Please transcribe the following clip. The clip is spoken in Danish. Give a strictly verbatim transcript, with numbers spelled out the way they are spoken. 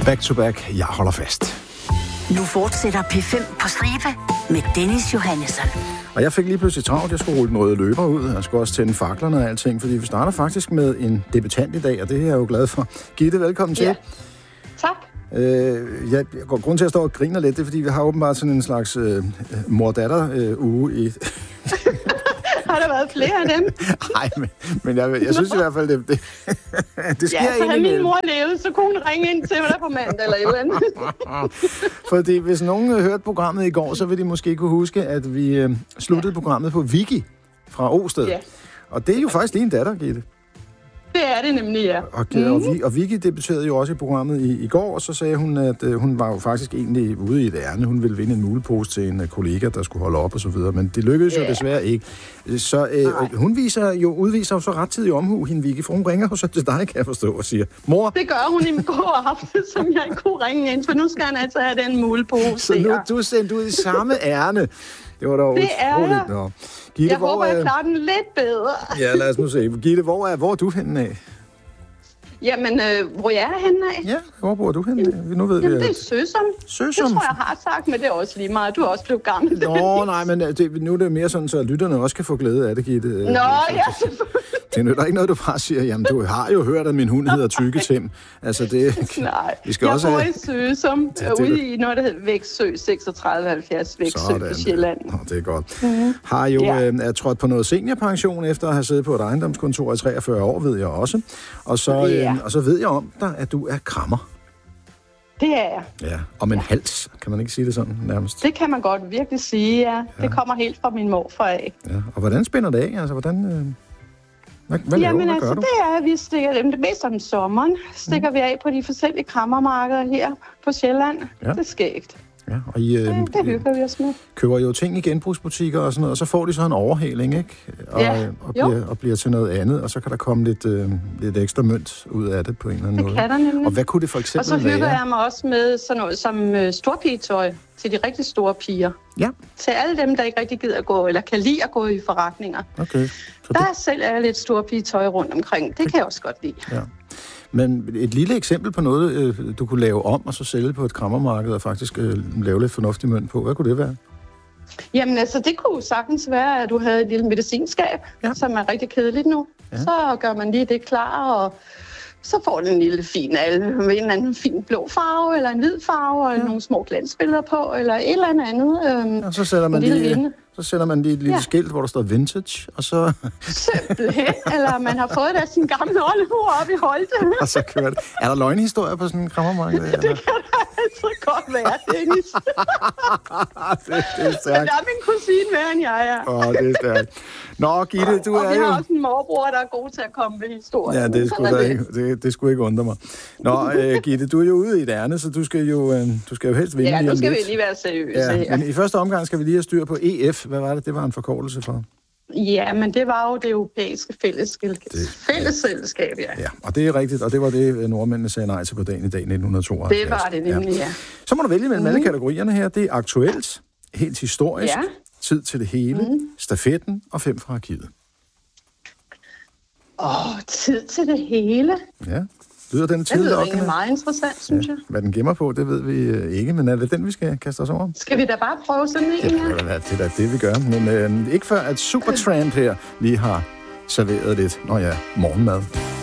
Back to back, jeg holder fast. Nu fortsætter P fem på stribe med Dennis Johannesson. Og jeg fik lige pludselig travlt, jeg skulle rulle den røde løber ud. Jeg skulle også tænde faklerne og alting, fordi vi starter faktisk med en debutant i dag, og det er jeg jo glad for. Gitte, velkommen til. Ja. Tak. Øh, jeg, grund til, at jeg står og griner lidt, det er, fordi vi har åbenbart sådan en slags øh, mor-datter-uge øh, i... Har der været flere af dem? Nej, men, men jeg, jeg synes i hvert fald, det, det, det sker ja, så havde min med. mor levet, så kunne hun ringe ind til mig der på mandag eller et eller andet. Fordi hvis nogen hørte programmet i går, så vil de måske kunne huske, at vi øh, sluttede ja. programmet på Vicky fra Osted. Ja. Og det er jo faktisk din datter, Gitte. Det er det nemlig, ja. Og, mm-hmm. og, og Vicky debuterede jo også i programmet i, i går, og så sagde hun, at øh, hun var jo faktisk egentlig ude i et ærne. Hun ville vinde en mulepose til en uh, kollega, der skulle holde op og så videre, men det lykkedes yeah. jo desværre ikke. Så øh, hun viser jo, udviser jo så rettidig omhu, hende Vicky, for hun ringer jo så til dig, kan jeg forstå, og siger, mor... Det gør hun i går aften, som jeg ikke kunne ringe ind, for nu skal han altså have den mulepose. Så nu er du sendt ud i samme ærne. Det var da det utroligt. Nå. Gitte, jeg hvor håber, er... jeg klarer den lidt bedre. Ja, lad os nu se. Gitte, hvor er, hvor er du henne af? Jamen, øh, hvor jeg er henne af? Ja, hvor bor du henne af? Nu ved Jamen, vi, det er Søsom. Søsom. Det tror jeg har sagt, men det er også lige meget. Du er også blevet gammel. Nå, nej, men det, nu er det mere sådan, så lytterne også kan få glæde af det, Gitte. Nå, ja, det nytter ikke noget, du bare siger, jamen, du har jo hørt, at min hund hedder Tykketim. Altså, det... Nej, vi skal jeg også bor have... i Søsom, ja, det... ude i noget, der hedder Væksø, seksogtredive halvfjerds Væksø på Sjælland. Nå, det er godt. Mm-hmm. Har jo ja. øh, er trådt på noget seniorpension, efter at have siddet på et ejendomskontor i treogfyrre år, ved jeg også. Og så, ja. øh, og så ved jeg om dig, at du er krammer. Det er jeg. Ja, om en ja. hals, kan man ikke sige det sådan nærmest? Det kan man godt virkelig sige, ja. ja. Det kommer helt fra min morfar af. Ja, og hvordan spænder det af? Altså, hvordan... Øh... Hvad, hvad Jamen laver, altså, hvad det er, at vi stikker dem, det mest om sommeren, stikker mm. vi af på de forskellige krammermarkeder her på Sjælland. Ja. Det er skægt. Ja, og I, øh, ja, det hygger vi os med. Køber jo ting i genbrugsbutikker og sådan noget, og så får de så en overhaling, ikke? Og, ja, og, bliver, og bliver til noget andet, og så kan der komme lidt, øh, lidt ekstra mønt ud af det på en eller anden det måde. Det kan der nemlig. Og hvad kunne det for eksempel være? Og så hygger være? jeg mig også med sådan noget som øh, storpigetøj til de rigtig store piger. Ja. Til alle dem, der ikke rigtig gider at gå, eller kan lide at gå i forretninger. Okay. Så der det... er selv er lidt storpigetøj rundt omkring. Det, det kan jeg også godt lide. Ja. Men et lille eksempel på noget, øh, du kunne lave om, og så sælge på et krammermarked, og faktisk øh, lave lidt fornuftig mønt på. Hvad kunne det være? Jamen altså, det kunne sagtens være, at du havde et lille medicinskab, ja. som er rigtig kedeligt nu. Ja. Så gør man lige det klar, og så får den en lille fin alve med en eller anden fin blå farve, eller en hvid farve, eller ja. nogle små glansbilleder på, eller et eller andet. Øhm, og så sætter man lige... Så sætter man lige et lille ja. skilt, hvor der står vintage, og så... Simpelthen. Eller man har fået det af sin gamle oldemor op i Holte. Og så kører det. Er der løgnhistorier på sådan en krammermarked? Det kan der altså godt være, Dennis. det, det er stærkt. Men der er min kusine mere, end jeg er. Åh, oh, det er stærkt. Nå, Gitte, du og er jo... Og vi har jo... også en morbror, der er god til at komme med historier. Ja, det skulle, det. Ikke, det, det skulle ikke undre mig. Nå, uh, Gitte, du er jo ude i et ærne, så du skal jo, uh, du skal jo helst vinde. Ja, nu skal lidt. vi lige være seriøse ja, her. Men i første omgang skal vi lige have styr på E F. Hvad var det? Det var en forkortelse for? Ja, men det var jo det europæiske fællesskab. Det, fællesselskab, ja. Ja, og det er rigtigt, og det var det, nordmændene sagde nej til på dagen i dag nitten tooghalvfjerds. Det var det nemlig, ja. ja. Så må du vælge mellem mm. alle kategorierne her. Det er aktuelt, helt historisk, ja. tid til det hele, mm. stafetten og fem fra arkivet. Åh, oh, tid til det hele? Ja. Lyder den tid, det lyder egentlig meget interessant, synes ja. jeg. Hvad den gemmer på, det ved vi ikke, men er det den, vi skal kaste os over? Skal vi da bare prøve sådan en? Ja, det er det, er det vi gør. Men øh, ikke før, at Supertramp her lige har serveret lidt, når ja, morgenmad.